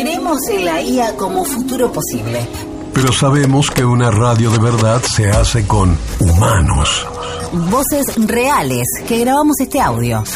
Veremos en la IA como futuro posible. Pero sabemos que una radio de verdad se hace con humanos. Voces reales que grabamos este audio.